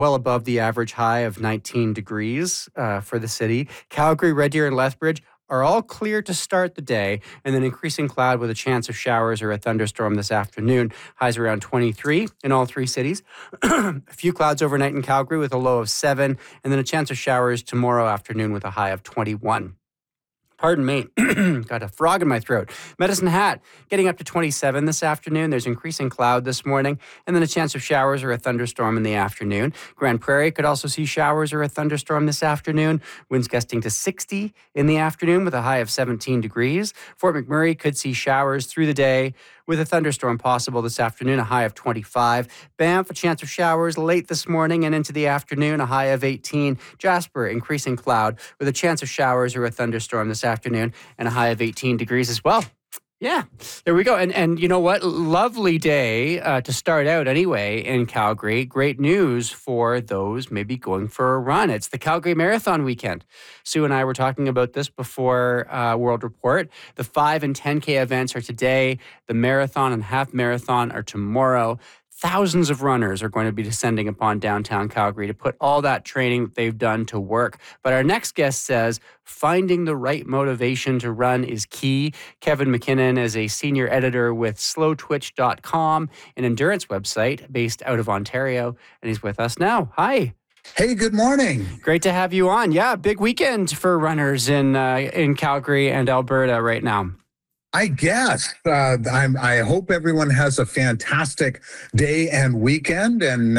well above the average high of 19 degrees for the city. Calgary, Red Deer, and Lethbridge are all clear to start the day, and then increasing cloud with a chance of showers or a thunderstorm this afternoon. Highs around 23 in all three cities. A few clouds overnight in Calgary with a low of 7, and then a chance of showers tomorrow afternoon with a high of 21. Pardon me, got a frog in my throat. Medicine Hat getting up to 27 this afternoon. There's increasing cloud this morning, and then a chance of showers or a thunderstorm in the afternoon. Grand Prairie could also see showers or a thunderstorm this afternoon. Winds gusting to 60 in the afternoon with a high of 17 degrees. Fort McMurray could see showers through the day with a thunderstorm possible this afternoon, a high of 25. Banff, a chance of showers late this morning and into the afternoon, a high of 18. Jasper, increasing cloud with a chance of showers or a thunderstorm this afternoon and a high of 18 degrees as well. Yeah, there we go. And you know what? Lovely day to start out anyway in Calgary. Great news for those maybe going for a run. It's the Calgary Marathon weekend. Sue and I were talking about this before World Report. The 5 and 10K events are today. The marathon and half marathon are tomorrow. Thousands of runners are going to be descending upon downtown Calgary to put all that training that they've done to work. But our next guest says finding the right motivation to run is key. Kevin McKinnon is a senior editor with slowtwitch.com, an endurance website based out of Ontario, and he's with us now. Hi. Hey, good morning. Great to have you on. Yeah, big weekend for runners in Calgary and Alberta right now. I guess. I hope everyone has a fantastic day and weekend. And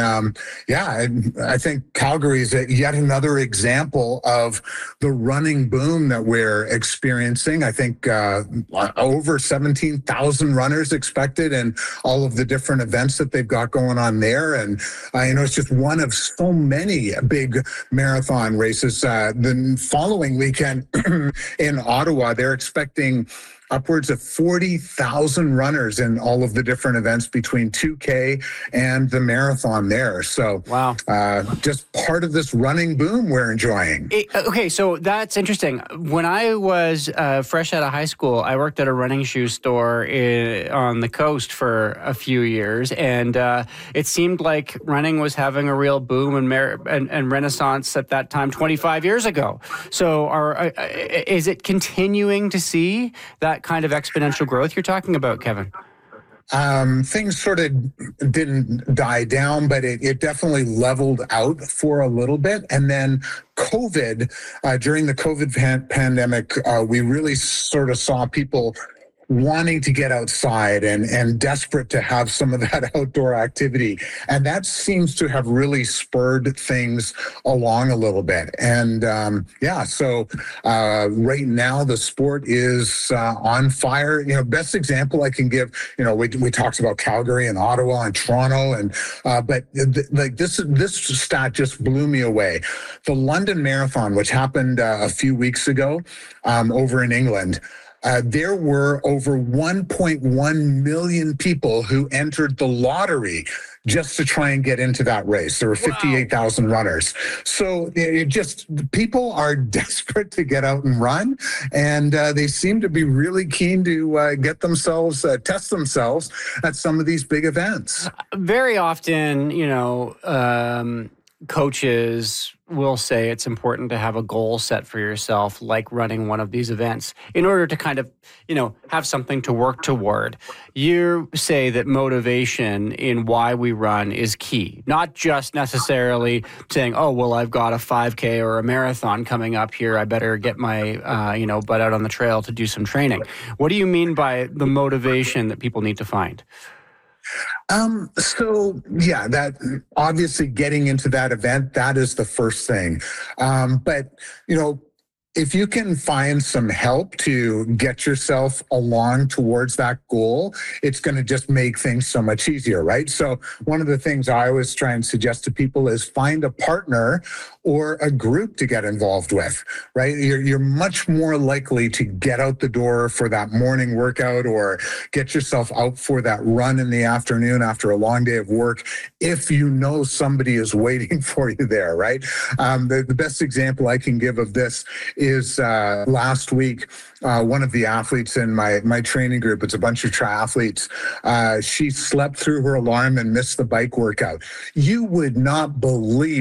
I think Calgary is yet another example of the running boom that we're experiencing. I think over 17,000 runners expected and all of the different events that they've got going on there. And, it's just one of so many big marathon races. The following weekend in Ottawa, they're expecting upwards of 40,000 runners in all of the different events between 2K and the marathon there. So, wow. Just part of this running boom we're enjoying. Okay, so that's interesting. When I was fresh out of high school, I worked at a running shoe store on the coast for a few years, and it seemed like running was having a real boom and renaissance at that time 25 years ago. So is it continuing to see that kind of exponential growth you're talking about, Kevin? Things sort of didn't die down, but it definitely leveled out for a little bit. And then COVID, during the COVID pandemic, we really sort of saw people wanting to get outside and desperate to have some of that outdoor activity. And that seems to have really spurred things along a little bit. And so right now the sport is on fire. Best example I can give, we talked about Calgary and Ottawa and Toronto, but this stat just blew me away. The London Marathon, which happened a few weeks ago over in England, there were over 1.1 million people who entered the lottery just to try and get into that race. There were 58,000 runners. So people are desperate to get out and run, and they seem to be really keen to test themselves at some of these big events. Very often, coaches will say it's important to have a goal set for yourself, like running one of these events, in order to kind of, have something to work toward. You say that motivation in why we run is key, not just necessarily saying, oh, well, I've got a 5K or a marathon coming up here. I better get my, butt out on the trail to do some training. What do you mean by the motivation that people need to find? That obviously getting into that event, that is the first thing. But if you can find some help to get yourself along towards that goal, it's going to just make things so much easier, right? So one of the things I always try and suggest to people is find a partner or a group to get involved with, right? You're much more likely to get out the door for that morning workout or get yourself out for that run in the afternoon after a long day of work if you know somebody is waiting for you there, right? The best example I can give of this is last week, one of the athletes in my training group, it's a bunch of triathletes, she slept through her alarm and missed the bike workout. You would not believe